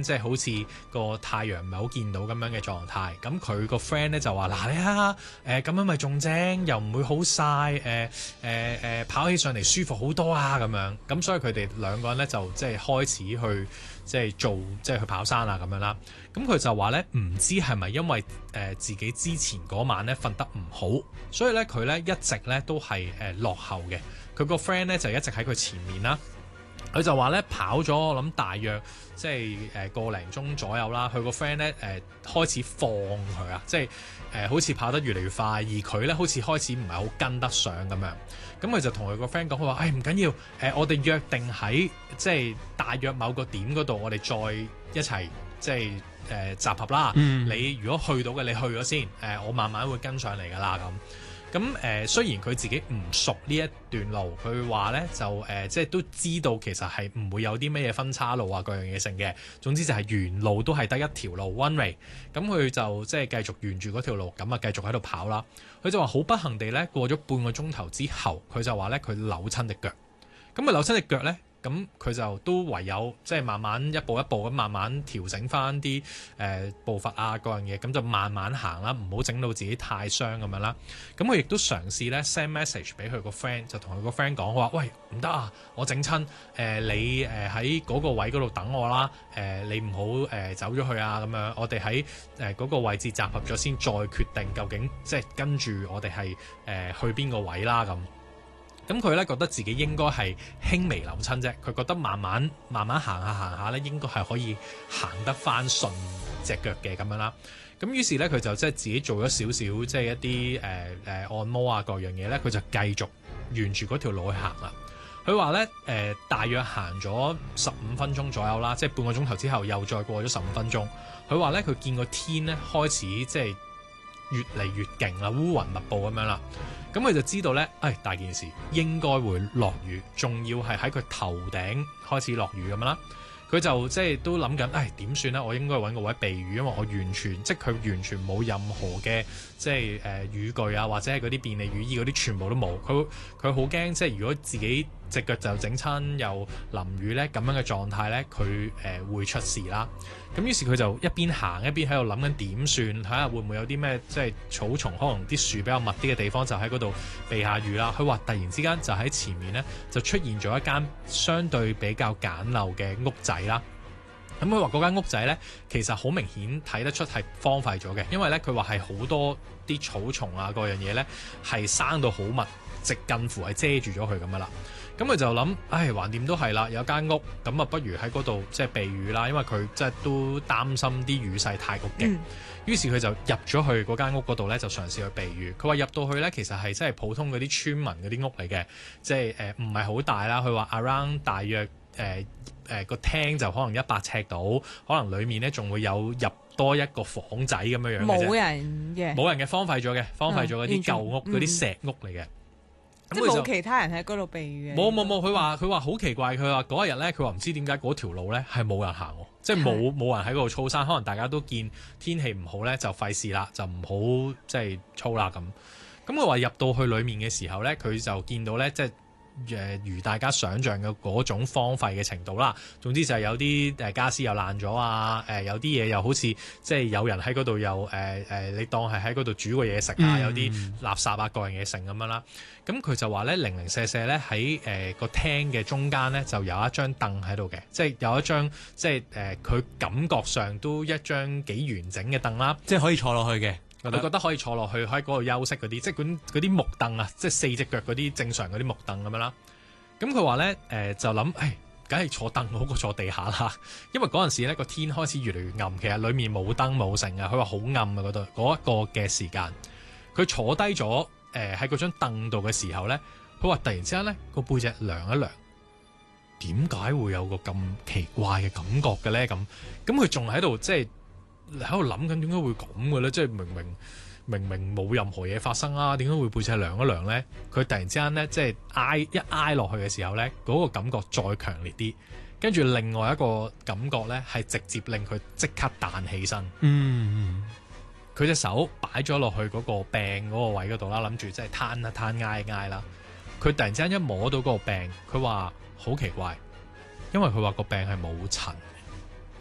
即係好似個太陽唔係好見到咁樣嘅狀態。咁佢個 friend 咧就話：嗱，你睇下咁樣咪仲正，又唔會好曬，跑起上嚟舒服好多啊咁樣。咁所以佢哋兩個人咧就即係開始去即係做即係去跑山啊咁樣啦。咁佢就話咧唔知係咪因為自己之前嗰晚咧瞓得唔好，所以咧佢咧一直咧都係落後嘅。佢個 friend 咧就一直喺佢前面啦。佢就話咧跑咗我諗大約即係個零鐘左右啦。佢個 friend 咧開始放佢啊，即係好似跑得越嚟越快，而佢咧好似開始唔係好跟得上咁樣。咁佢就同佢個 friend 講，佢話：唔緊要，我哋約定喺即係大約某個點嗰度，我哋再一齊即係集合啦。你如果去到嘅，你去咗先，我慢慢會跟上嚟㗎啦咁。咁雖然佢自己唔熟呢一段路，佢話咧就即係都知道其實係唔會有啲咩嘢分岔路啊，各樣嘢性嘅。總之就係沿路都係得一條路 one way。咁佢就即係繼續沿住嗰條路咁啊，繼續喺度跑啦。佢就話好不幸地咧，過咗半個鐘頭之後，佢就話咧佢扭親隻腳。咁佢扭親隻腳咧。咁佢就都唯有即係慢慢一步一步咁慢慢調整翻啲步伐啊，各樣嘢，咁就慢慢行啦，唔好整到自己太傷咁樣啦。咁佢亦都嘗試咧 send message 俾佢個 friend，就同佢個 friend 講話：喂，唔得啊，我整親你喺嗰個位嗰度等我啦，你唔好走咗去啊咁樣，我哋喺嗰個位置集合咗先，再決定究竟即係跟住我哋係去邊個位啦咁。咁佢咧覺得自己應該係輕微扭親啫，佢覺得慢慢行下咧，應該係可以行得翻順隻腳嘅咁樣啦。咁於是咧佢就即係自己做咗少少即係一啲按摩啊各樣嘢咧，佢就繼續沿住嗰條路去行啦。佢話咧大約行咗15分鐘左右啦，即係半個鐘頭之後又再過咗15分鐘。佢話咧佢見個天咧開始即係越嚟越勁啦，烏雲密布咁樣啦。咁佢就知道咧，大件事應該會落雨，仲要係喺佢頭頂開始落雨咁樣啦。佢就即係都諗緊，點算咧？我應該揾個位避雨，因為我完全即係佢完全冇任何嘅即係雨具啊，或者係嗰啲便利雨衣嗰啲全部都冇。佢好驚，即係如果自己隻腳就整親又淋雨咧，咁樣嘅狀態咧，佢會出事啦。咁於是佢就一邊行一邊喺度諗緊點算，睇下會唔會有啲咩即係草叢，可能啲樹比較密啲嘅地方，就喺嗰度避下雨啦。佢話突然之間就喺前面咧就出現咗一間相對比較簡陋嘅屋仔啦。咁佢話嗰間屋仔咧其實好明顯睇得出係荒廢咗嘅，因為咧佢話係好多啲草叢啊各樣嘢咧係生到好密，直近乎係遮住咗佢咁樣啦。咁佢就諗，橫掂都係啦，有間屋，咁啊不如喺嗰度即係避雨啦，因為佢即係都擔心啲雨勢太過勁。於是佢就入咗去嗰間屋嗰度咧，就嘗試去避雨。佢話入到去咧，其實係真係普通嗰啲村民嗰啲屋嚟嘅，即係唔係好大啦。佢話 around 大約個廳就可能100尺度，可能裡面咧仲會有入多一個房仔咁樣樣嘅啫。冇人嘅，荒廢咗嗰啲舊屋嗰啲石屋嚟嘅。 即係冇其他人喺嗰度避雨嘅。 冇，佢話好奇怪，佢話嗰日咧，佢話唔知點解嗰條路咧係冇人行喎，即係冇人喺嗰度操山，可能大家都見天氣唔好咧，就費事啦，就唔好即係操啦咁。咁佢話入到去裡面嘅時候咧，佢就見到咧，即係如大家想象嘅嗰種荒廢嘅程度啦。總之就係有啲傢俬又爛咗啊，有啲嘢又好似即係有人喺嗰度又你當係喺嗰度煮過嘢食啊，有啲垃圾啊各樣嘢剩咁樣啦。咁佢就話咧零零舍舍咧喺個廳嘅中間咧就有一張凳喺度嘅，即係有一張即係佢感覺上都一張幾完整嘅凳啦， 即係可以坐落去嘅。 佢覺得可以坐落去喺嗰度休息嗰啲，即係嗰啲木凳啊，即係4隻腳嗰啲正常嗰啲木凳咁樣啦。咁佢話咧就諗，梗係坐凳好過坐地下啦，因為嗰陣時咧個天開始越嚟越暗，其實裡面冇燈冇剩啊。佢話好暗啊嗰度嗰一個嘅時間，佢坐低咗喺嗰張凳度嘅時候咧，佢話突然之間咧個背脊涼一涼，點解會有個咁奇怪嘅感覺嘅咧？咁佢仲喺度即係喺度諗緊點解會咁嘅咧？即係明明冇任何嘢發生啊，點解會背脊涼一涼咧？佢突然之間咧即係挨落去嘅時候咧，嗰個感覺再強烈啲，跟住另外一個感覺咧係直接令佢即刻彈起身。佢隻手擺咗落去嗰個病嗰個位嗰度啦，諗住即係攤挨啦。佢突然之間一摸到嗰個病，佢話好奇怪，因為佢話個病係冇塵。